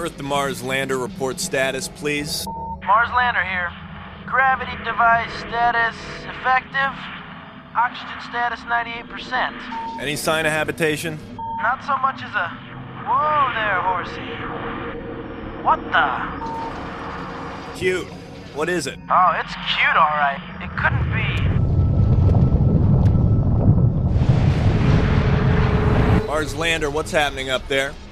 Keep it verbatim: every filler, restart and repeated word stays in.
Earth to Mars lander report status, please. Mars lander here. Gravity device status effective. Oxygen status ninety-eight percent. Any sign of habitation? Not so much as a... Whoa there, horsey. What the? Cute. What is it? Oh, it's cute, all right. It couldn't be. Mars lander, what's happening up there?